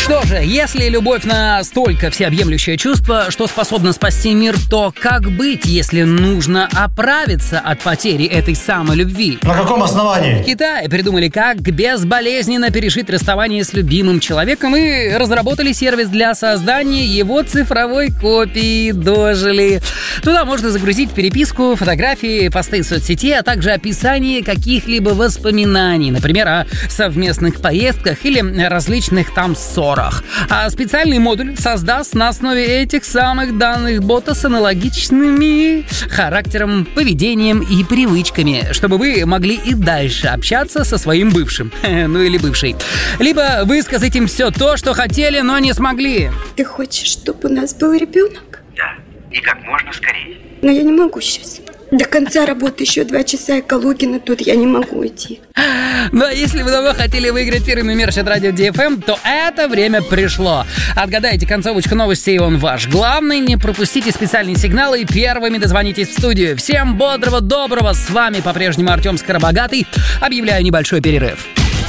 Что же, если любовь настолько всеобъемлющее чувство, что способна спасти мир, то как быть, если нужно оправиться от потери этой самой любви? На каком основании? В Китае придумали, как безболезненно пережить расставание с любимым человеком и разработали сервис для создания его цифровой копии. Дожили. Туда можно загрузить переписку, фотографии, посты в соцсети, а также описание каких-либо воспоминаний, например, о совместных поездках или различных там ссорах. А специальный модуль создаст на основе этих самых данных бота с аналогичными характером, поведением и привычками, чтобы вы могли и дальше общаться со своим бывшим, ну или бывшей. Либо высказать им все то, что хотели, но не смогли. Ты хочешь, чтобы у нас был ребенок? Да, и как можно скорее. Но я не могу сейчас. До конца работы еще 2 часа, и Калугина тут, я не могу уйти. Ну а если вы давно хотели выиграть фирменный мерч от Радио DFM, то это время пришло. Отгадайте концовочку новости, и он ваш. Главное, не пропустите специальные сигналы и первыми дозвонитесь в студию. Всем бодрого, доброго. С вами по-прежнему Артем Скоробогатый. Объявляю небольшой перерыв.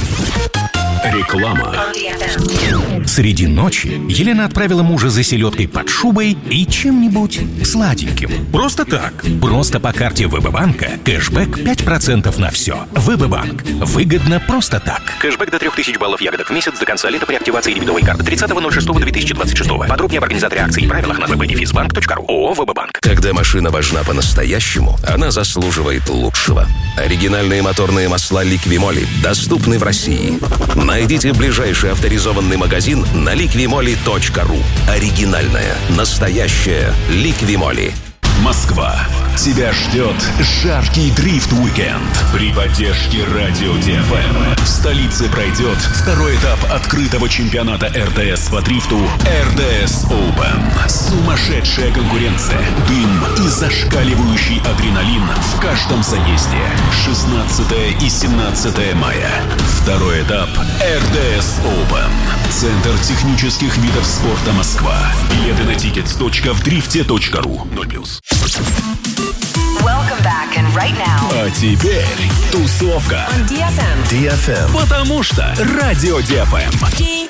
Реклама. Среди ночи Елена отправила мужа за селедкой под шубой и чем-нибудь сладеньким. Просто так. Просто по карте ВБ-банка. Кэшбэк 5% на все. ВБ-банк. Выгодно просто так. Кэшбэк до 3000 баллов ягодок в месяц до конца лета при активации дебетовой карты 30.06.2026. Подробнее об организаторе акций и правилах на www.benefisbank.ru. ООО «ВБ-банк». Когда машина важна по-настоящему, она заслуживает лучшего. Оригинальные моторные масла «Ликвимоли» доступны в России. Найдите ближайший авторизованный магазин на liquimoli.ru. Оригинальная, настоящая «Ликвимоли». Москва. Тебя ждет жаркий дрифт-уикенд при поддержке Радио DFM. В столице пройдет второй этап открытого чемпионата РДС по дрифту РДС Open. Сумасшедшая конкуренция, дым и зашкаливающий адреналин в каждом заезде. 16 и 17 мая. Второй этап РДС Open. Центр технических видов спорта Москва. Билеты на tickets.вдрифте.ру. 0+. Welcome back, and right now. А теперь тусовка. On DFM. DFM. Потому что Радио DFM.